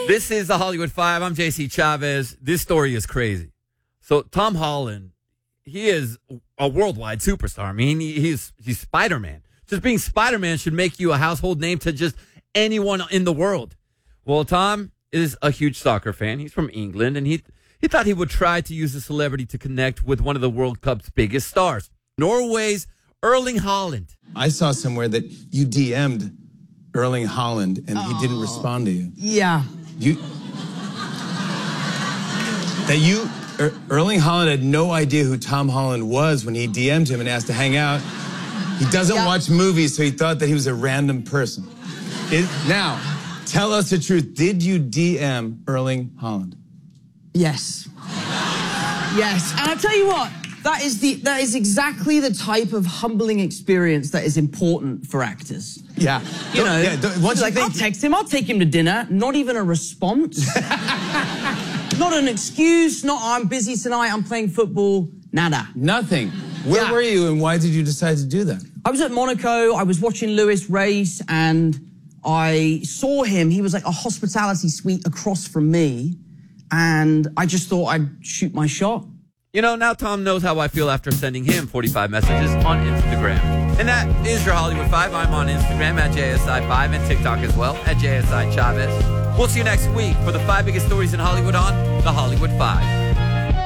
This is the Hollywood Five. I'm JC Chavez. This story is crazy. So Tom Holland, he is a worldwide superstar. I mean, he's Spider-Man. Just being Spider-Man should make you a household name to just anyone in the world. Well, Tom is a huge soccer fan. He's from England, and he thought he would try to use a celebrity to connect with one of the World Cup's biggest stars, Norway's Erling Haaland. I saw somewhere that you DM'd Erling Haaland and he didn't respond to you. Yeah. Erling Haaland had no idea who Tom Holland was when he DM'd him and asked to hang out. He doesn't watch movies, so he thought that he was a random person. Now, tell us the truth. Did you DM Erling Haaland? Yes. Yes. And I'll tell you what, that is exactly the type of humbling experience that is important for actors. Yeah. You know, I'll text him, I'll take him to dinner, not even a response. Not an excuse, not I'm busy tonight, I'm playing football, nada. Nothing. Where were you and why did you decide to do that? I was at Monaco, I was watching Lewis race and I saw him, he was like a hospitality suite across from me and I just thought I'd shoot my shot. You know, now Tom knows how I feel after sending him 45 messages on Instagram. And that is your Hollywood Five. I'm on Instagram at JSI5 and TikTok as well at JSI Chavez. We'll see you next week for the 5 biggest stories in Hollywood on The Hollywood Five.